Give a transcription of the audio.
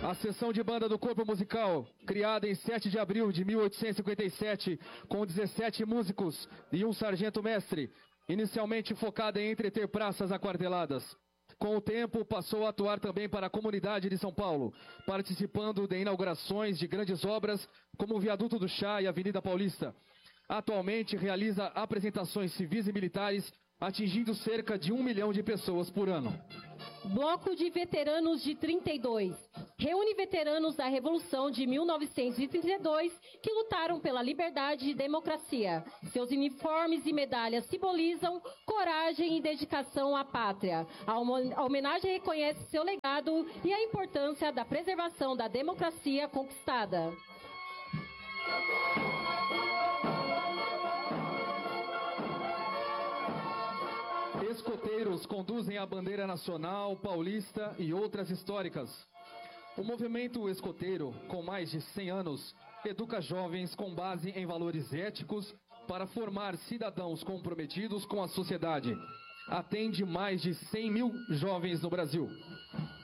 A seção de banda do Corpo Musical, criada em 7 de abril de 1857, com 17 músicos e um sargento-mestre, inicialmente focada em entreter praças aquarteladas. Com o tempo, passou a atuar também para a comunidade de São Paulo, participando de inaugurações de grandes obras, como o Viaduto do Chá e a Avenida Paulista. Atualmente, realiza apresentações civis e militares, atingindo cerca de 1 milhão de pessoas por ano. Bloco de Veteranos de 32. Reúne veteranos da Revolução de 1932 que lutaram pela liberdade e democracia. Seus uniformes e medalhas simbolizam coragem e dedicação à pátria. A homenagem reconhece seu legado e a importância da preservação da democracia conquistada. Escoteiros conduzem a bandeira nacional, paulista e outras históricas. O movimento escoteiro, com mais de 100 anos, educa jovens com base em valores éticos para formar cidadãos comprometidos com a sociedade. Atende mais de 100 mil jovens no Brasil.